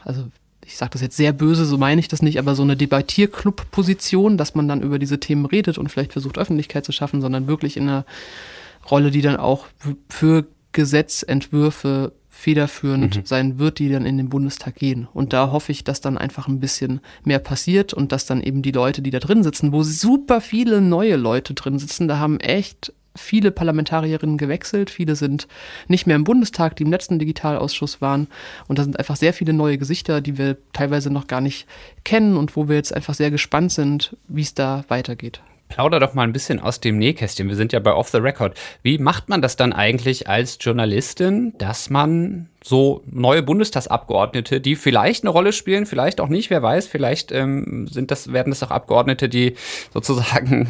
also ich sage das jetzt sehr böse, so meine ich das nicht, aber so eine Debattierclub-Position, dass man dann über diese Themen redet und vielleicht versucht, Öffentlichkeit zu schaffen, sondern wirklich in einer Rolle, die dann auch für Gesetzentwürfe federführend sein wird, die dann in den Bundestag gehen. Und da hoffe ich, dass dann einfach ein bisschen mehr passiert und dass dann eben die Leute, die da drin sitzen, wo super viele neue Leute drin sitzen, da haben echt viele Parlamentarierinnen gewechselt, viele sind nicht mehr im Bundestag, die im letzten Digitalausschuss waren und da sind einfach sehr viele neue Gesichter, die wir teilweise noch gar nicht kennen und wo wir jetzt einfach sehr gespannt sind, wie es da weitergeht. Plauder doch mal ein bisschen aus dem Nähkästchen. Wir sind ja bei Off the Record. Wie macht man das dann eigentlich als Journalistin, dass man so neue Bundestagsabgeordnete, die vielleicht eine Rolle spielen, vielleicht auch nicht, wer weiß, vielleicht werden das auch Abgeordnete, die sozusagen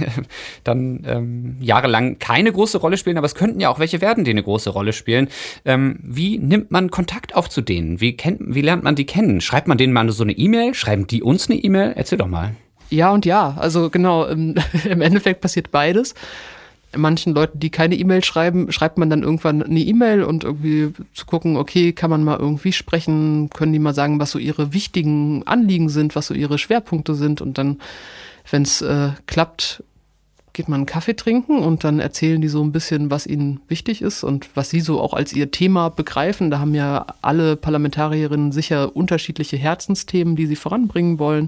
dann jahrelang keine große Rolle spielen, aber es könnten ja auch welche werden, die eine große Rolle spielen. Wie nimmt man Kontakt auf zu denen? Wie lernt man die kennen? Schreibt man denen mal so eine E-Mail? Schreiben die uns eine E-Mail? Erzähl doch mal. Ja und ja, also genau, im Endeffekt passiert beides. Manchen Leuten, die keine E-Mail schreiben, schreibt man dann irgendwann eine E-Mail und irgendwie zu gucken, okay, kann man mal irgendwie sprechen, können die mal sagen, was so ihre wichtigen Anliegen sind, was so ihre Schwerpunkte sind und dann, wenn es klappt, geht man einen Kaffee trinken und dann erzählen die so ein bisschen, was ihnen wichtig ist und was sie so auch als ihr Thema begreifen. Da haben ja alle Parlamentarierinnen sicher unterschiedliche Herzensthemen, die sie voranbringen wollen.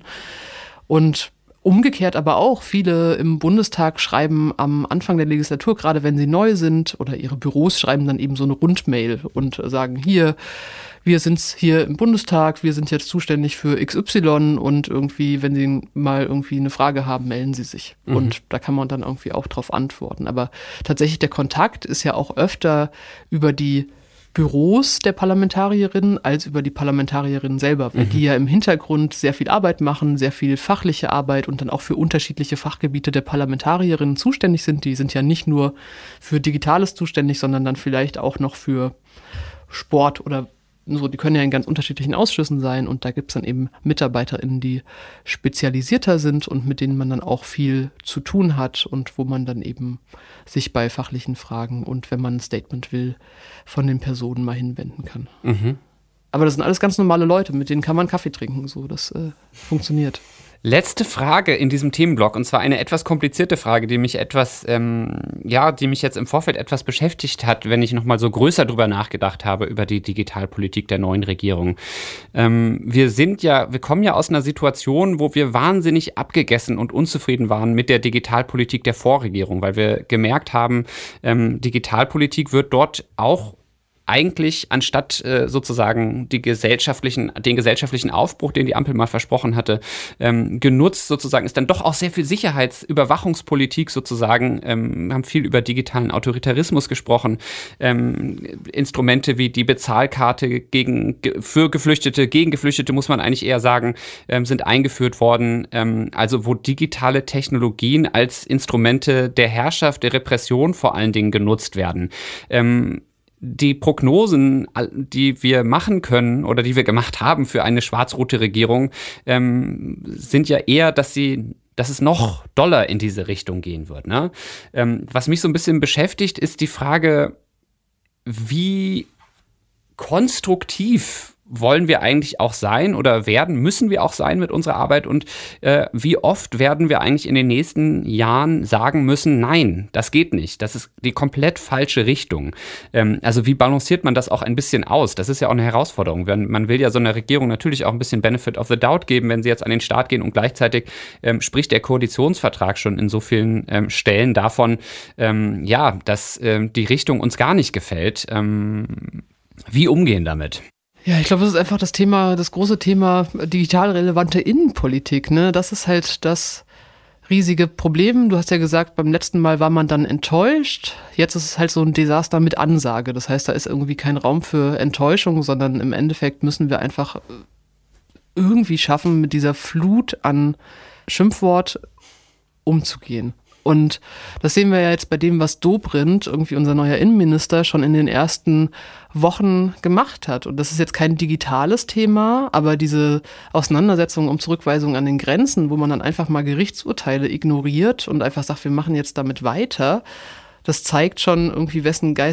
Und umgekehrt aber auch, viele im Bundestag schreiben am Anfang der Legislatur, gerade wenn sie neu sind, oder ihre Büros schreiben dann eben so eine Rundmail und sagen, hier, wir sind hier im Bundestag, wir sind jetzt zuständig für XY und irgendwie, wenn Sie mal irgendwie eine Frage haben, melden Sie sich. Und da kann man dann irgendwie auch drauf antworten. Aber tatsächlich der Kontakt ist ja auch öfter über die Büros der Parlamentarierinnen als über die Parlamentarierinnen selber, weil die ja im Hintergrund sehr viel Arbeit machen, sehr viel fachliche Arbeit und dann auch für unterschiedliche Fachgebiete der Parlamentarierinnen zuständig sind. Die sind ja nicht nur für Digitales zuständig, sondern dann vielleicht auch noch für Sport oder so. Die können ja in ganz unterschiedlichen Ausschüssen sein und da gibt es dann eben MitarbeiterInnen, die spezialisierter sind und mit denen man dann auch viel zu tun hat und wo man dann eben sich bei fachlichen Fragen und wenn man ein Statement will, von den Personen mal hinwenden kann. Aber das sind alles ganz normale Leute, mit denen kann man Kaffee trinken, so, das funktioniert. Letzte Frage in diesem Themenblock, und zwar eine etwas komplizierte Frage, die mich jetzt im Vorfeld etwas beschäftigt hat, wenn ich nochmal so größer drüber nachgedacht habe, über die Digitalpolitik der neuen Regierung. Wir kommen ja aus einer Situation, wo wir wahnsinnig abgegessen und unzufrieden waren mit der Digitalpolitik der Vorregierung, weil wir gemerkt haben, Digitalpolitik wird dort auch eigentlich anstatt sozusagen den gesellschaftlichen Aufbruch, den die Ampel mal versprochen hatte, genutzt sozusagen, ist dann doch auch sehr viel Sicherheitsüberwachungspolitik sozusagen, haben viel über digitalen Autoritarismus gesprochen, Instrumente wie die Bezahlkarte für Geflüchtete, gegen Geflüchtete muss man eigentlich eher sagen, sind eingeführt worden, also wo digitale Technologien als Instrumente der Herrschaft, der Repression vor allen Dingen genutzt werden. Die Prognosen, die wir machen können oder die wir gemacht haben für eine schwarz-rote Regierung, sind ja eher, dass es noch doller in diese Richtung gehen wird. Ne? Was mich so ein bisschen beschäftigt, ist die Frage, wie konstruktiv wollen wir eigentlich auch sein oder müssen wir auch sein mit unserer Arbeit und wie oft werden wir eigentlich in den nächsten Jahren sagen müssen, nein, das geht nicht, das ist die komplett falsche Richtung. Also wie balanciert man das auch ein bisschen aus? Das ist ja auch eine Herausforderung. Man will ja so einer Regierung natürlich auch ein bisschen Benefit of the Doubt geben, wenn sie jetzt an den Start gehen und gleichzeitig spricht der Koalitionsvertrag schon in so vielen Stellen davon, dass die Richtung uns gar nicht gefällt. Wie umgehen damit? Ja, ich glaube, das ist einfach das große Thema digital relevante Innenpolitik, ne? Das ist halt das riesige Problem. Du hast ja gesagt, beim letzten Mal war man dann enttäuscht. Jetzt ist es halt so ein Desaster mit Ansage. Das heißt, da ist irgendwie kein Raum für Enttäuschung, sondern im Endeffekt müssen wir einfach irgendwie schaffen, mit dieser Flut an Schimpfwort umzugehen. Und das sehen wir ja jetzt bei dem, was Dobrindt, irgendwie unser neuer Innenminister, schon in den ersten Wochen gemacht hat. Und das ist jetzt kein digitales Thema, aber diese Auseinandersetzung um Zurückweisung an den Grenzen, wo man dann einfach mal Gerichtsurteile ignoriert und einfach sagt, wir machen jetzt damit weiter, das zeigt schon irgendwie, wessen Geistesblitz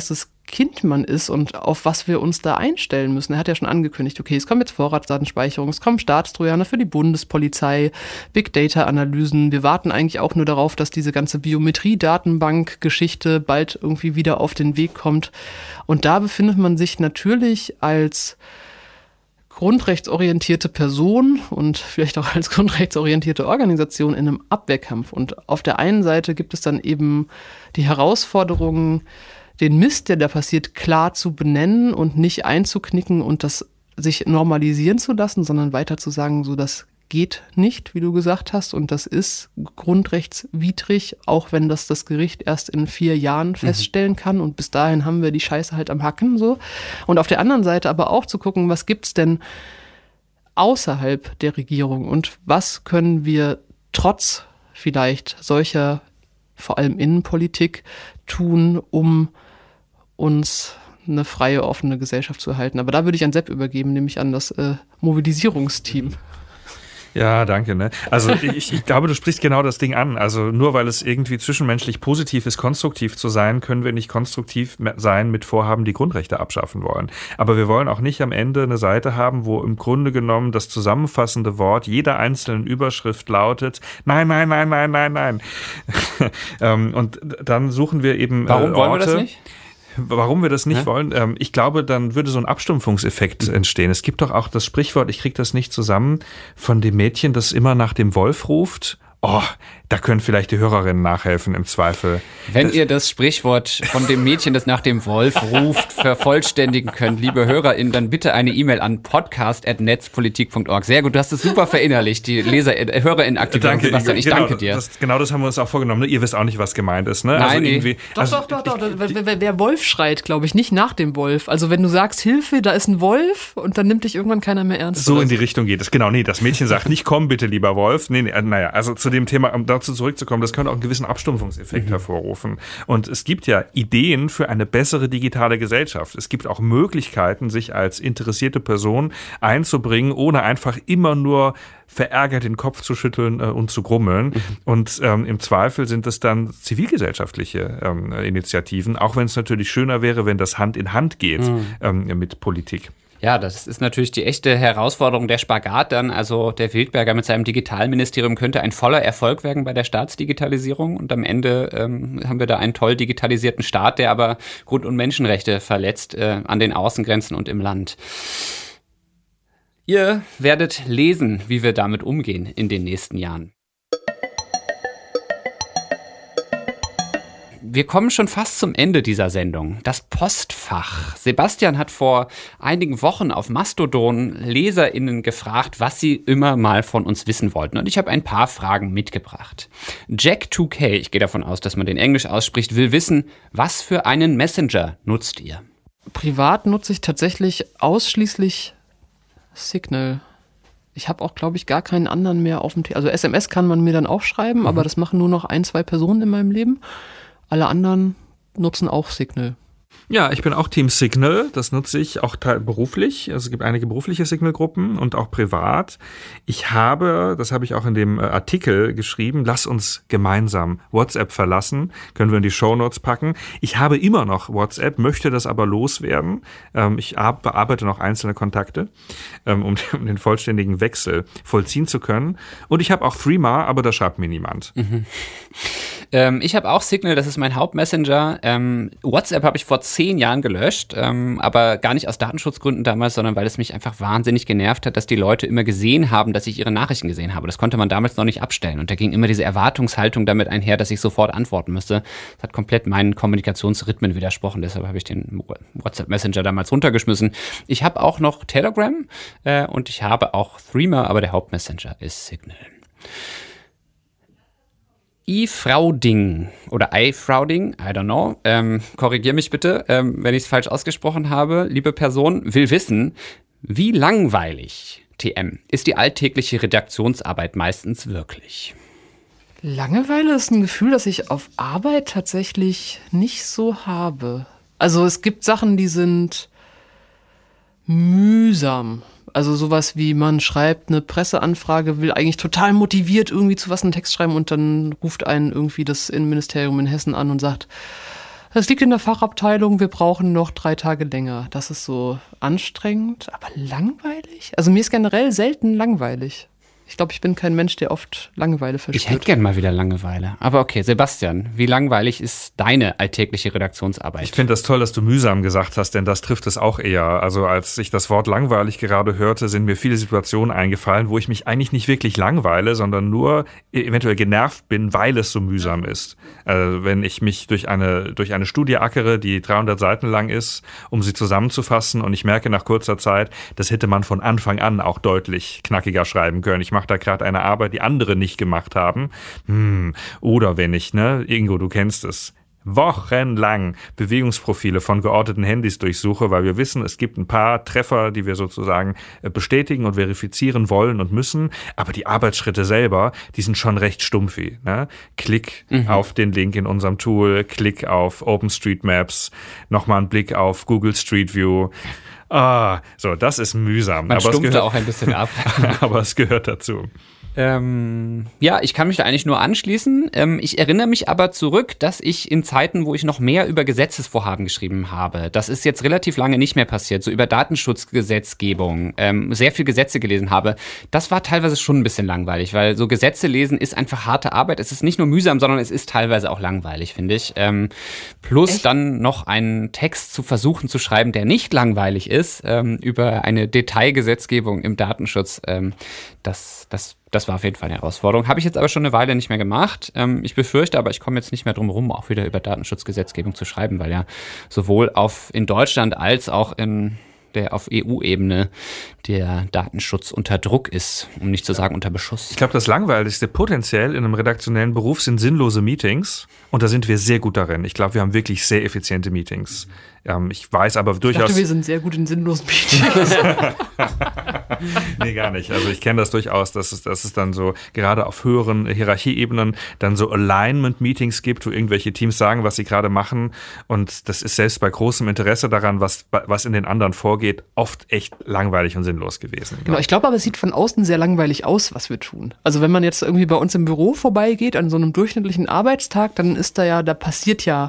Kind man ist und auf was wir uns da einstellen müssen. Er hat ja schon angekündigt, okay, es kommen jetzt Vorratsdatenspeicherung, es kommen Staatstrojaner für die Bundespolizei, Big-Data-Analysen. Wir warten eigentlich auch nur darauf, dass diese ganze Biometrie-Datenbank-Geschichte bald irgendwie wieder auf den Weg kommt. Und da befindet man sich natürlich als grundrechtsorientierte Person und vielleicht auch als grundrechtsorientierte Organisation in einem Abwehrkampf. Und auf der einen Seite gibt es dann eben die Herausforderungen, den Mist, der da passiert, klar zu benennen und nicht einzuknicken und das sich normalisieren zu lassen, sondern weiter zu sagen, so das geht nicht, wie du gesagt hast, und das ist grundrechtswidrig, auch wenn das Gericht erst in 4 Jahren feststellen kann und bis dahin haben wir die Scheiße halt am Hacken so. Und auf der anderen Seite aber auch zu gucken, was gibt's denn außerhalb der Regierung und was können wir trotz vielleicht solcher, vor allem Innenpolitik, tun, um uns eine freie, offene Gesellschaft zu erhalten. Aber da würde ich an Sepp übergeben, nämlich an das Mobilisierungsteam. Ja, danke. Ne? Also ich glaube, du sprichst genau das Ding an. Also nur weil es irgendwie zwischenmenschlich positiv ist, konstruktiv zu sein, können wir nicht konstruktiv sein mit Vorhaben, die Grundrechte abschaffen wollen. Aber wir wollen auch nicht am Ende eine Seite haben, wo im Grunde genommen das zusammenfassende Wort jeder einzelnen Überschrift lautet, nein, nein, nein, nein, nein, nein. Und dann suchen wir eben Warum wollen wir das nicht? Warum wir das nicht wollen? Ich glaube, dann würde so ein Abstumpfungseffekt entstehen. Es gibt doch auch das Sprichwort, ich kriege das nicht zusammen, von dem Mädchen, das immer nach dem Wolf ruft. Oh, da können vielleicht die Hörerinnen nachhelfen im Zweifel. Wenn ihr das Sprichwort von dem Mädchen, das nach dem Wolf ruft, vervollständigen könnt, liebe HörerInnen, dann bitte eine E-Mail an podcast@netzpolitik.org. Sehr gut, du hast es super verinnerlicht, die HörerInnen aktivieren. Sebastian, ich danke dir. Das haben wir uns auch vorgenommen. Ne? Ihr wisst auch nicht, was gemeint ist. Ne? Nein, also irgendwie, Doch. Wer Wolf schreit, glaube ich, nicht nach dem Wolf. Also wenn du sagst, Hilfe, da ist ein Wolf und dann nimmt dich irgendwann keiner mehr ernst. So in die Richtung geht es. Genau, nee, das Mädchen sagt nicht, komm bitte, lieber Wolf. Also zu dem Thema, um dazu zurückzukommen, das könnte auch einen gewissen Abstumpfungseffekt hervorrufen. Und es gibt ja Ideen für eine bessere digitale Gesellschaft. Es gibt auch Möglichkeiten, sich als interessierte Person einzubringen, ohne einfach immer nur verärgert den Kopf zu schütteln und zu grummeln. Und im Zweifel sind es dann zivilgesellschaftliche Initiativen, auch wenn es natürlich schöner wäre, wenn das Hand in Hand geht mit Politik. Ja, das ist natürlich die echte Herausforderung, der Spagat dann. Also der Wildberger mit seinem Digitalministerium könnte ein voller Erfolg werden bei der Staatsdigitalisierung. Und am Ende haben wir da einen toll digitalisierten Staat, der aber Grund- und Menschenrechte verletzt an den Außengrenzen und im Land. Ihr werdet lesen, wie wir damit umgehen in den nächsten Jahren. Wir kommen schon fast zum Ende dieser Sendung. Das Postfach. Sebastian hat vor einigen Wochen auf Mastodon LeserInnen gefragt, was sie immer mal von uns wissen wollten. Und ich habe ein paar Fragen mitgebracht. Jack2K, ich gehe davon aus, dass man den Englisch ausspricht, will wissen, was für einen Messenger nutzt ihr? Privat nutze ich tatsächlich ausschließlich Signal. Ich habe auch, glaube ich, gar keinen anderen mehr auf dem Also SMS kann man mir dann auch schreiben, aber das machen nur noch 1-2 Personen in meinem Leben. Alle anderen nutzen auch Signal. Ja, ich bin auch Team Signal. Das nutze ich auch beruflich. Also es gibt einige berufliche Signal-Gruppen und auch privat. Ich habe, das habe ich auch in dem Artikel geschrieben, lass uns gemeinsam WhatsApp verlassen. Können wir in die Shownotes packen. Ich habe immer noch WhatsApp, möchte das aber loswerden. Ich bearbeite noch einzelne Kontakte, um den vollständigen Wechsel vollziehen zu können. Und ich habe auch Threema, aber da schreibt mir niemand. Mhm. Ich habe auch Signal, das ist mein Hauptmessenger. WhatsApp habe ich vor 10 Jahren gelöscht, aber gar nicht aus Datenschutzgründen damals, sondern weil es mich einfach wahnsinnig genervt hat, dass die Leute immer gesehen haben, dass ich ihre Nachrichten gesehen habe. Das konnte man damals noch nicht abstellen. Und da ging immer diese Erwartungshaltung damit einher, dass ich sofort antworten müsste. Das hat komplett meinen Kommunikationsrhythmen widersprochen. Deshalb habe ich den WhatsApp-Messenger damals runtergeschmissen. Ich habe auch noch Telegram und ich habe auch Threema, aber der Hauptmessenger ist Signal. iFrauding oder iFrauding, I don't know, korrigier mich bitte, wenn ich es falsch ausgesprochen habe. Liebe Person, will wissen, wie langweilig, TM, ist die alltägliche Redaktionsarbeit meistens wirklich? Langeweile ist ein Gefühl, das ich auf Arbeit tatsächlich nicht so habe. Also es gibt Sachen, die sind mühsam. Also sowas wie, man schreibt eine Presseanfrage, will eigentlich total motiviert irgendwie zu was einen Text schreiben und dann ruft einen irgendwie das Innenministerium in Hessen an und sagt, Das liegt in der Fachabteilung, wir brauchen noch 3 Tage länger. Das ist so anstrengend, aber langweilig? Also mir ist generell selten langweilig. Ich glaube, ich bin kein Mensch, der oft Langeweile verspürt. Ich hätte gern mal wieder Langeweile. Aber okay, Sebastian, wie langweilig ist deine alltägliche Redaktionsarbeit? Ich finde das toll, dass du mühsam gesagt hast, denn das trifft es auch eher. Also als ich das Wort langweilig gerade hörte, sind mir viele Situationen eingefallen, wo ich mich eigentlich nicht wirklich langweile, sondern nur eventuell genervt bin, weil es so mühsam ist. Wenn ich mich durch eine Studie ackere, die 300 Seiten lang ist, um sie zusammenzufassen und ich merke nach kurzer Zeit, das hätte man von Anfang an auch deutlich knackiger schreiben können. Ich mache da gerade eine Arbeit, die andere nicht gemacht haben. Oder wenn ich, Ingo, du kennst es, wochenlang Bewegungsprofile von georteten Handys durchsuche, weil wir wissen, es gibt ein paar Treffer, die wir sozusagen bestätigen und verifizieren wollen und müssen, aber die Arbeitsschritte selber, die sind schon recht stumpfi. Ne? Klick auf den Link in unserem Tool, Klick auf OpenStreetMaps, nochmal ein Blick auf Google Street View. So, das ist mühsam. Man stumpft da auch ein bisschen ab. Aber es gehört dazu. Ja, ich kann mich da eigentlich nur anschließen. Ich erinnere mich aber zurück, dass ich in Zeiten, wo ich noch mehr über Gesetzesvorhaben geschrieben habe, das ist jetzt relativ lange nicht mehr passiert, so über Datenschutzgesetzgebung, sehr viel Gesetze gelesen habe. Das war teilweise schon ein bisschen langweilig, weil so Gesetze lesen ist einfach harte Arbeit. Es ist nicht nur mühsam, sondern es ist teilweise auch langweilig, finde ich. Plus Echt? Dann noch einen Text zu versuchen zu schreiben, der nicht langweilig ist, über eine Detailgesetzgebung im Datenschutz. Das war auf jeden Fall eine Herausforderung. Habe ich jetzt aber schon eine Weile nicht mehr gemacht. Ich befürchte aber, ich komme jetzt nicht mehr drum herum, auch wieder über Datenschutzgesetzgebung zu schreiben, weil ja sowohl in Deutschland als auch auf EU-Ebene der Datenschutz unter Druck ist, um nicht zu sagen unter Beschuss. Ich glaube, das Langweiligste potenziell in einem redaktionellen Beruf sind sinnlose Meetings. Und da sind wir sehr gut darin. Ich glaube, wir haben wirklich sehr effiziente Meetings. Ich weiß aber durchaus... Ich dachte, wir sind sehr gut in sinnlosen Meetings. Nee, gar nicht. Also ich kenne das durchaus, dass es dann so, gerade auf höheren Hierarchieebenen, dann so Alignment-Meetings gibt, wo irgendwelche Teams sagen, was sie gerade machen. Und das ist selbst bei großem Interesse daran, was in den anderen vorgeht, oft echt langweilig und sinnlos gewesen. Genau, ich glaube aber, es sieht von außen sehr langweilig aus, was wir tun. Also wenn man jetzt irgendwie bei uns im Büro vorbeigeht, an so einem durchschnittlichen Arbeitstag, dann da passiert ja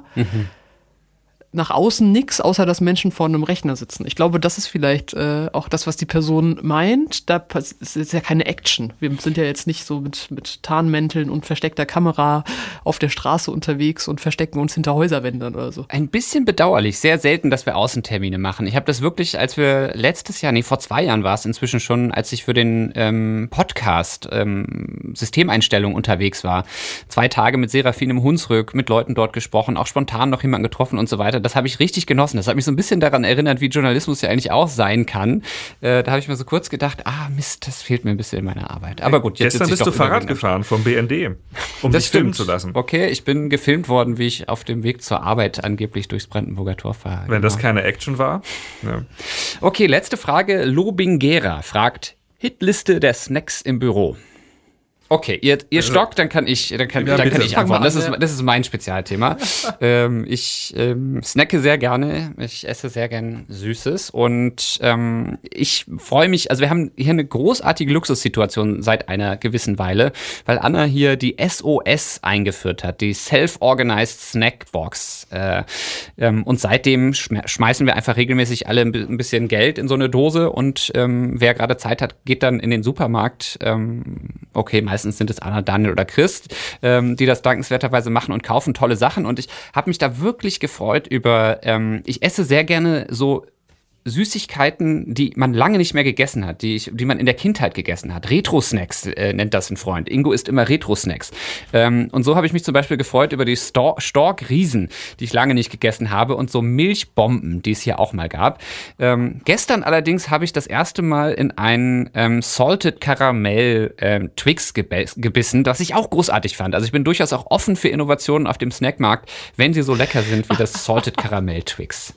nach außen nichts, außer dass Menschen vor einem Rechner sitzen. Ich glaube, das ist vielleicht auch das, was die Person meint. Da ist ja keine Action. Wir sind ja jetzt nicht so mit Tarnmänteln und versteckter Kamera auf der Straße unterwegs und verstecken uns hinter Häuserwänden oder so. Ein bisschen bedauerlich, sehr selten, dass wir Außentermine machen. Ich habe das wirklich, als wir vor 2 Jahren war es inzwischen schon, als ich für den Podcast Systemeinstellungen unterwegs war. 2 Tage mit Serafin im Hunsrück, mit Leuten dort gesprochen, auch spontan noch jemanden getroffen und so weiter. Das habe ich richtig genossen. Das hat mich so ein bisschen daran erinnert, wie Journalismus ja eigentlich auch sein kann. Da habe ich mir so kurz gedacht, Mist, das fehlt mir ein bisschen in meiner Arbeit. Aber gut, jetzt gestern bist du Fahrrad gefahren vom BND, um dich filmen zu lassen. Okay, ich bin gefilmt worden, wie ich auf dem Weg zur Arbeit angeblich durchs Brandenburger Tor fahre. Wenn das keine Action war. Ja. Okay, letzte Frage. Lobingera fragt, Hitliste der Snacks im Büro. Okay, ihr stockt, dann kann ich antworten. Das ist mein Spezialthema. Ich snacke sehr gerne, ich esse sehr gern Süßes und ich freue mich, also wir haben hier eine großartige Luxussituation seit einer gewissen Weile, weil Anna hier die SOS eingeführt hat, die Self-Organized Snackbox. Und seitdem schmeißen wir einfach regelmäßig alle ein bisschen Geld in so eine Dose und wer gerade Zeit hat, geht dann in den Supermarkt. Okay, meistens sind es Anna, Daniel oder Christ, die das dankenswerterweise machen und kaufen tolle Sachen. Und ich habe mich da wirklich gefreut über, ich esse sehr gerne so Süßigkeiten, die man lange nicht mehr gegessen hat, die man in der Kindheit gegessen hat. Retro-Snacks nennt das ein Freund. Ingo isst immer Retro-Snacks. Und so habe ich mich zum Beispiel gefreut über die Stork-Riesen, die ich lange nicht gegessen habe, und so Milchbomben, die es hier auch mal gab. Gestern allerdings habe ich das erste Mal in einen Salted Caramel Twix gebissen, was ich auch großartig fand. Also ich bin durchaus auch offen für Innovationen auf dem Snackmarkt, wenn sie so lecker sind wie das Salted Caramel Twix.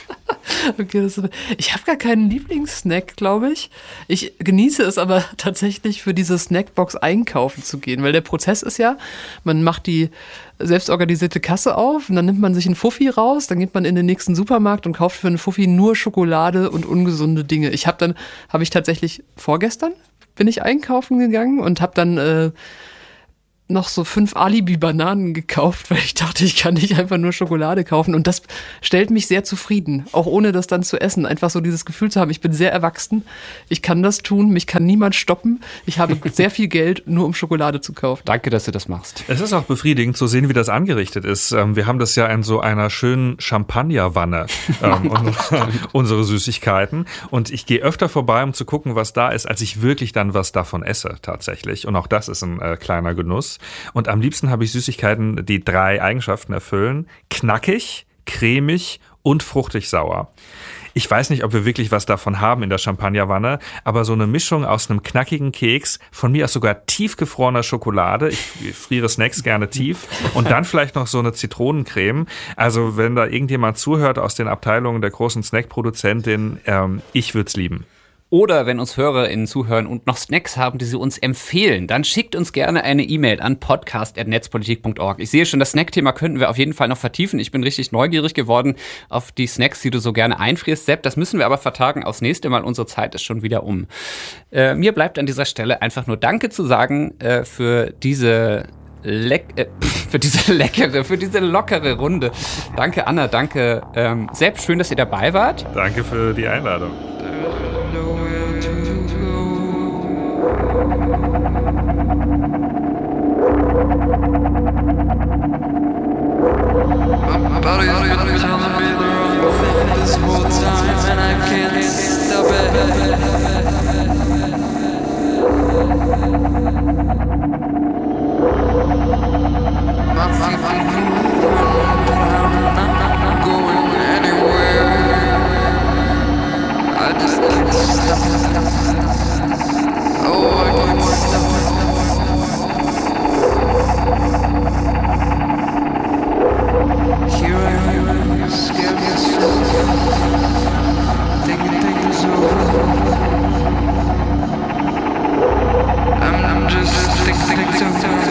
Okay, ich habe gar keinen Lieblingssnack, glaube ich. Ich genieße es aber tatsächlich, für diese Snackbox einkaufen zu gehen, weil der Prozess ist ja, man macht die selbstorganisierte Kasse auf und dann nimmt man sich einen Fuffi raus, dann geht man in den nächsten Supermarkt und kauft für einen Fuffi nur Schokolade und ungesunde Dinge. Habe ich tatsächlich vorgestern bin ich einkaufen gegangen und habe dann noch so 5 Alibi-Bananen gekauft, weil ich dachte, ich kann nicht einfach nur Schokolade kaufen. Und das stellt mich sehr zufrieden, auch ohne das dann zu essen. Einfach so dieses Gefühl zu haben, ich bin sehr erwachsen, ich kann das tun, mich kann niemand stoppen. Ich habe sehr viel Geld, nur um Schokolade zu kaufen. Danke, dass du das machst. Es ist auch befriedigend zu sehen, wie das angerichtet ist. Wir haben das ja in so einer schönen Champagnerwanne, unsere Süßigkeiten. Und ich gehe öfter vorbei, um zu gucken, was da ist, als ich wirklich dann was davon esse tatsächlich. Und auch das ist ein kleiner Genuss. Und am liebsten habe ich Süßigkeiten, die 3 Eigenschaften erfüllen. Knackig, cremig und fruchtig sauer. Ich weiß nicht, ob wir wirklich was davon haben in der Champagnerwanne, aber so eine Mischung aus einem knackigen Keks, von mir aus sogar tiefgefrorener Schokolade, ich friere Snacks gerne tief, und dann vielleicht noch so eine Zitronencreme. Also wenn da irgendjemand zuhört aus den Abteilungen der großen Snackproduzentin, ich würde es lieben. Oder wenn uns HörerInnen zuhören und noch Snacks haben, die sie uns empfehlen, dann schickt uns gerne eine E-Mail an podcast@netzpolitik.org. Ich sehe schon, das Snack-Thema könnten wir auf jeden Fall noch vertiefen. Ich bin richtig neugierig geworden auf die Snacks, die du so gerne einfrierst, Sepp. Das müssen wir aber vertagen aufs nächste Mal. Unsere Zeit ist schon wieder um. Mir bleibt an dieser Stelle einfach nur Danke zu sagen für diese lockere Runde. Danke, Anna, danke, Sepp, schön, dass ihr dabei wart. Danke für die Einladung.